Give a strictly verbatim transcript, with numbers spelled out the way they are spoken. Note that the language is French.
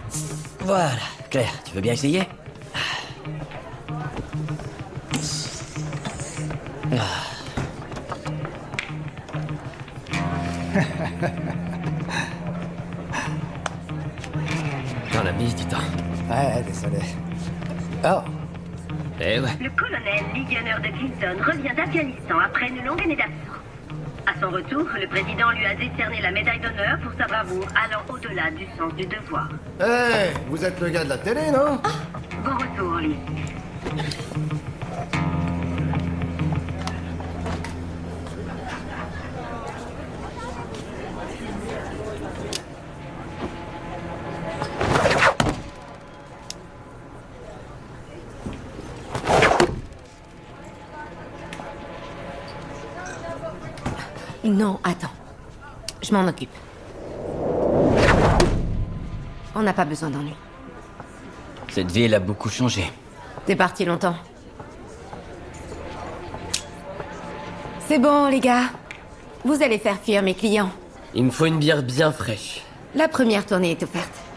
Voilà. Claire, tu veux bien essayer? Ah. Dans la mise du temps. Ouais, désolé. Oh. Eh ouais. Le colonel Lee Gunner de Clinton revient d'Afghanistan après une longue année d'absence. À son retour, le président lui a décerné la médaille d'honneur pour sa bravoure allant au-delà du sens du devoir. Hé, hey, vous êtes le gars de la télé, non? Ah, bon retour, Lee. Non, attends. Je m'en occupe. On n'a pas besoin d'ennui. Cette ville a beaucoup changé. T'es parti longtemps. C'est bon, les gars. Vous allez faire fuir mes clients. Il me faut une bière bien fraîche. La première tournée est offerte.